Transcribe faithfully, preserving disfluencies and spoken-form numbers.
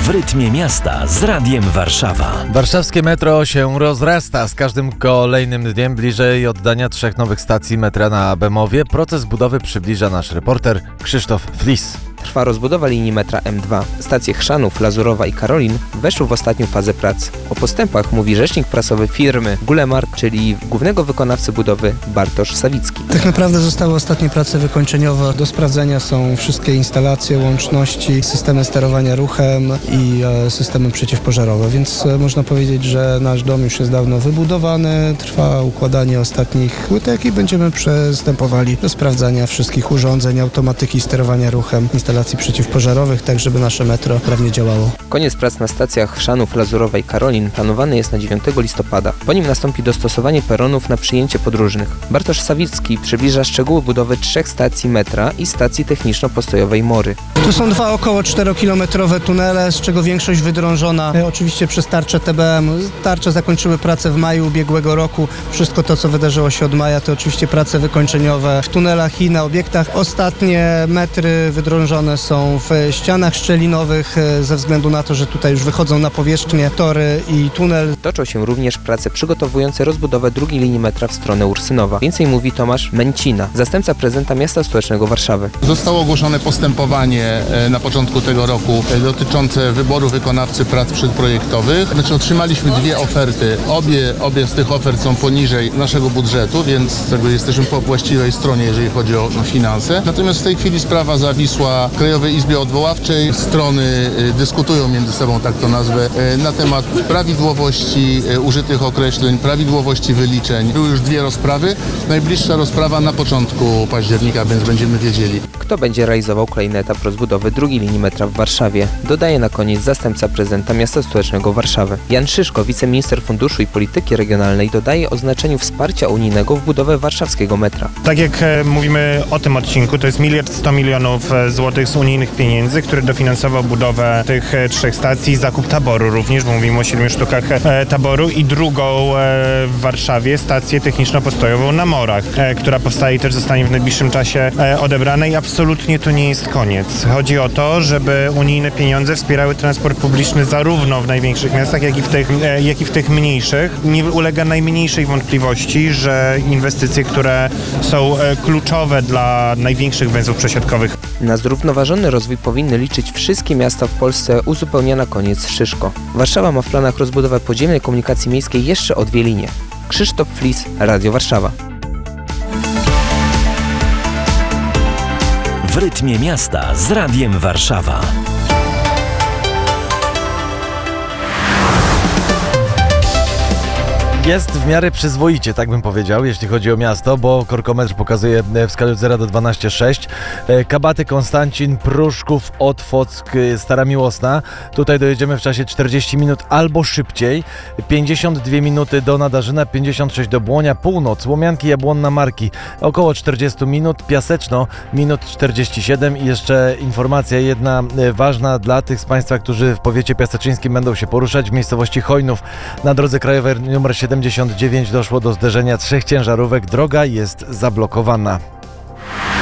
W rytmie miasta z Radiem Warszawa. Warszawskie metro się rozrasta. Z każdym kolejnym dniem bliżej oddania trzech nowych stacji metra na Bemowie. Proces budowy przybliża nasz reporter Krzysztof Flis. Trwa rozbudowa linii metra M dwa. Stacje Chrzanów, Lazurowa i Karolin weszły w ostatnią fazę prac. O postępach mówi rzecznik prasowy firmy Gulemart, czyli głównego wykonawcy budowy Bartosz Sawicki. Tak naprawdę zostały ostatnie prace wykończeniowe. Do sprawdzenia są wszystkie instalacje, łączności, systemy sterowania ruchem i e, systemy przeciwpożarowe, więc e, można powiedzieć, że nasz dom już jest dawno wybudowany. Trwa układanie ostatnich płytek i będziemy przystępowali do sprawdzania wszystkich urządzeń, automatyki sterowania ruchem, instalacji przeciwpożarowych, tak żeby nasze metro prawnie działało. Koniec prac na stacjach Chrzanów, Lazurowa i Karolin planowany jest na dziewiątego listopada. Po nim nastąpi dostosowanie peronów na przyjęcie podróżnych. Bartosz Sawicki przybliża szczegóły budowy trzech stacji metra i stacji techniczno-postojowej Mory. Tu są dwa około czterokilometrowe tunele, z czego większość wydrążona e, oczywiście przez tarcze T B M. Tarcze zakończyły pracę w maju ubiegłego roku. Wszystko to, co wydarzyło się od maja, to oczywiście prace wykończeniowe w tunelach i na obiektach. Ostatnie metry wydrążone są w ścianach szczelinowych e, ze względu na to, że tutaj już wychodzą na powierzchnię tory i tunel. Toczą się również prace przygotowujące rozbudowę drugiej linii metra w stronę Ursynowa. Więcej mówi Tomasz Męcina, zastępca prezydenta miasta stołecznego Warszawy. Zostało ogłoszone postępowanie na początku tego roku dotyczące wyboru wykonawcy prac przedprojektowych. Znaczy otrzymaliśmy dwie oferty. Obie, obie z tych ofert są poniżej naszego budżetu, więc jakby jesteśmy po właściwej stronie, jeżeli chodzi o finanse. Natomiast w tej chwili sprawa zawisła w Krajowej Izbie Odwoławczej. Strony dyskutują między sobą, tak to nazwę, na temat prawidłowości użytych określeń, prawidłowości wyliczeń. Były już dwie rozprawy. Najbliższa rozprawa na początku października, więc będziemy wiedzieli. Kto będzie realizował kolejny etap rozbudowy drugiej linii metra w Warszawie, dodaje na koniec zastępca prezydenta miasta stołecznego Warszawy. Jan Szyszko, wiceminister funduszy i polityki regionalnej, dodaje o znaczeniu wsparcia unijnego w budowę warszawskiego metra. Tak jak e, mówimy o tym odcinku, to jest miliard sto milionów złotych z unijnych pieniędzy, który dofinansował budowę tych e, trzech stacji, zakup taboru również, bo mówimy o siedmiu sztukach e, taboru i drugą e, w Warszawie stację techniczno-postojową na Morach, e, która powstaje i też zostanie w najbliższym czasie e, odebrana i absolutnie to nie jest koniec. Chodzi o to, żeby unijne pieniądze wspierały transport publiczny zarówno w największych miastach, jak i w tych, e, jak i w tych mniejszych. Nie ulega najmniejszej wątpliwości, że inwestycje, które są e, kluczowe dla największych węzłów przesiadkowych. Na zrównoważony rozwój powinny liczyć wszystkie miasta w Polsce, uzupełnia na koniec Szyszko. Warszawa ma w planach rozbudowę podziemnej komunikacji miejskiej jeszcze o dwie linie. Krzysztof Flis, Radio Warszawa. W rytmie miasta z Radiem Warszawa. Jest w miarę przyzwoicie, tak bym powiedział, jeśli chodzi o miasto, bo korkometr pokazuje w skali od zera do dwunastu przecinek sześć. Kabaty, Konstancin, Pruszków, Otwock, Stara Miłosna. Tutaj dojedziemy w czasie czterdzieści minut albo szybciej. pięćdziesiąt dwie minuty do Nadarzyna, pięćdziesiąt sześć do Błonia, Północ, Łomianki, Jabłonna, Marki. Około czterdzieści minut, Piaseczno, minut czterdzieści siedem. I jeszcze informacja jedna ważna dla tych z Państwa, którzy w powiecie piaseczyńskim będą się poruszać. W miejscowości Chojnów na drodze krajowej nr siedemdziesiąt dziewięć doszło do zderzenia trzech ciężarówek. Droga jest zablokowana.